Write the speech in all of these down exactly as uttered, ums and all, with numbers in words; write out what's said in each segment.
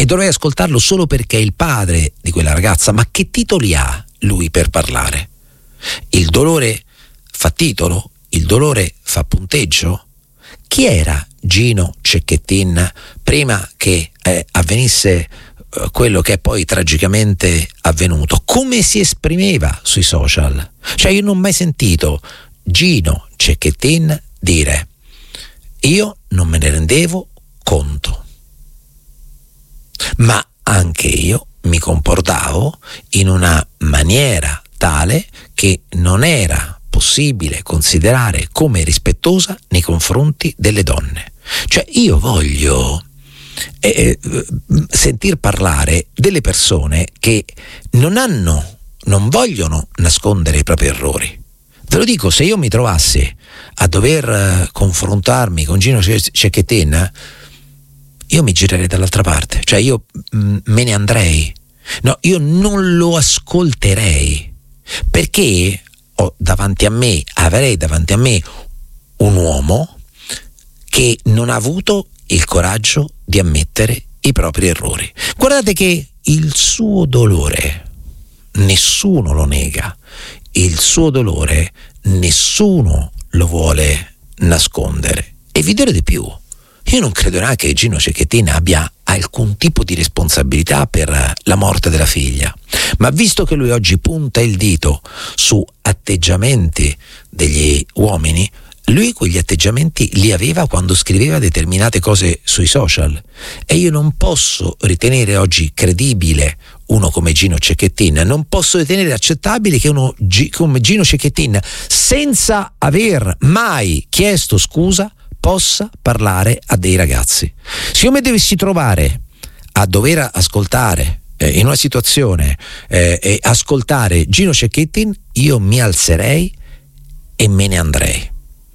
e dovrei ascoltarlo solo perché è il padre di quella ragazza. Ma che titoli ha lui per parlare? Il dolore fa titolo? Il dolore fa punteggio? Chi era Gino Cecchettin prima che eh, avvenisse eh, quello che è poi tragicamente avvenuto? Come si esprimeva sui social? Cioè, io non ho mai sentito Gino Cecchettin dire: io non me ne rendevo conto, ma anche io mi comportavo in una maniera tale che non era possibile considerare come rispettosa nei confronti delle donne. Cioè, io voglio eh, sentir parlare delle persone che non hanno, non vogliono nascondere i propri errori. Ve lo dico, se io mi trovassi a dover uh, confrontarmi con Gino Cecchettin, io mi girerei dall'altra parte, cioè io mh, me ne andrei. No, io non lo ascolterei, perché ho davanti a me, avrei davanti a me un uomo che non ha avuto il coraggio di ammettere i propri errori. Guardate che il suo dolore nessuno lo nega, il suo dolore nessuno lo vuole nascondere. E vi dirò di più, io non credo neanche che Gino Cecchettin abbia alcun tipo di responsabilità per la morte della figlia, ma visto che lui oggi punta il dito su atteggiamenti degli uomini, lui quegli atteggiamenti li aveva quando scriveva determinate cose sui social, e io non posso ritenere oggi credibile uno come Gino Cecchettin, non posso ritenere accettabile che uno G- come Gino Cecchettin, senza aver mai chiesto scusa, possa parlare a dei ragazzi. Se io mi dovessi trovare a dover ascoltare eh, in una situazione eh, e ascoltare Gino Cecchettin, io mi alzerei e me ne andrei.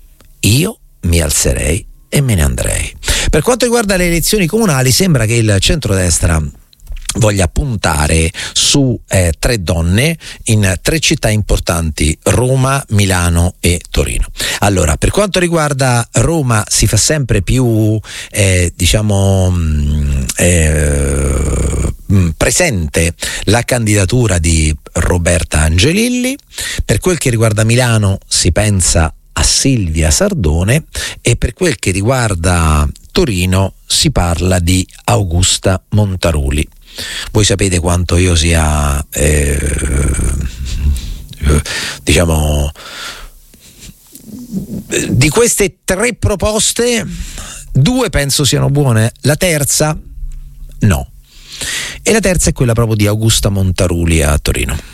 Io mi alzerei e me ne andrei. Per quanto riguarda le elezioni comunali, sembra che il centrodestra voglia puntare su eh, tre donne in tre città importanti: Roma, Milano e Torino. Allora, per quanto riguarda Roma, si fa sempre più eh, diciamo mh, eh, mh, presente la candidatura di Roberta Angelilli. Per quel che riguarda Milano si pensa a Silvia Sardone, e per quel che riguarda Torino si parla di Augusta Montaruli. Voi sapete quanto io sia eh, diciamo di queste tre proposte, due penso siano buone, la terza no, e la terza è quella proprio di Augusta Montaruli a Torino.